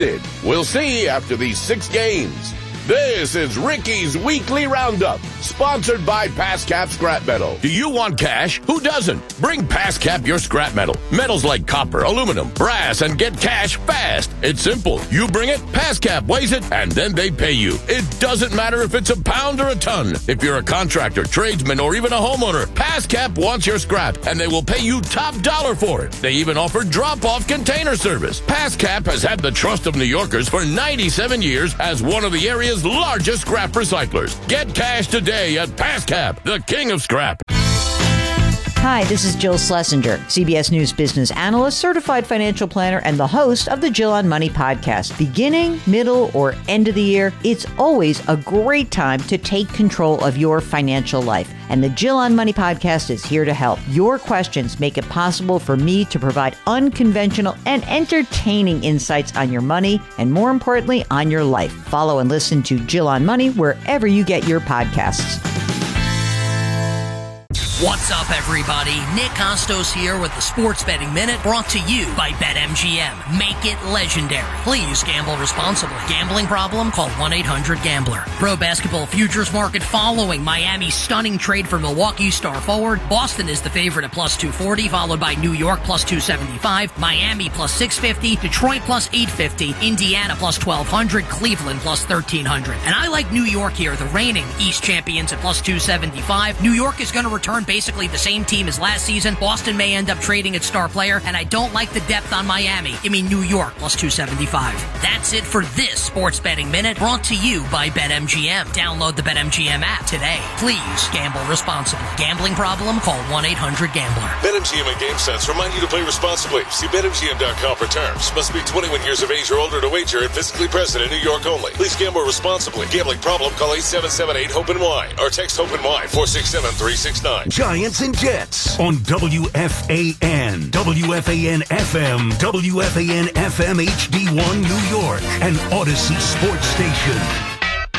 We'll see after these 6 games. This is Ricky's Weekly Roundup, sponsored by PassCap Scrap Metal. Do you want cash? Who doesn't? Bring PassCap your scrap metal. Metals like copper, aluminum, brass, and get cash fast. It's simple. You bring it, PassCap weighs it, and then they pay you. It doesn't matter if it's a pound or a ton. If you're a contractor, tradesman, or even a homeowner, PassCap wants your scrap, and they will pay you top dollar for it. They even offer drop-off container service. PassCap has had the trust of New Yorkers for 97 years as one of the area's largest scrap recyclers. Get cash today at PassCap, the king of scrap. Hi, this is Jill Schlesinger, CBS News business analyst, certified financial planner, and the host of the Jill on Money podcast. Beginning, middle, or end of the year, it's always a great time to take control of your financial life. And the Jill on Money podcast is here to help. Your questions make it possible for me to provide unconventional and entertaining insights on your money, and more importantly, on your life. Follow and listen to Jill on Money wherever you get your podcasts. What's up, everybody? Nick Costos here with the Sports Betting Minute, brought to you by BetMGM. Make it legendary. Please gamble responsibly. Gambling problem? Call 1-800-GAMBLER. Pro basketball futures market following Miami's stunning trade for Milwaukee star forward. Boston is the favorite at plus 240, followed by New York plus 275, Miami plus 650, Detroit plus 850, Indiana plus 1200, Cleveland plus 1300. And I like New York here, the reigning East champions at plus 275. New York is going to return basically the same team as last season. Boston may end up trading its star player, and I don't like the depth on Miami. Give me New York plus 275. That's it for this Sports Betting Minute, brought to you by BetMGM. Download the BetMGM app today. Please gamble responsibly. Gambling problem? Call 1-800-GAMBLER. BetMGM and GameSense remind you to play responsibly. See BetMGM.com for terms. Must be 21 years of age or older to wager and physically present in New York only. Please gamble responsibly. Gambling problem? Call 877-8-HOPE-NY or text HOPE-NY 467-369. Giants and Jets on WFAN, WFAN FM, WFAN FM HD1 New York, and Odyssey Sports Station.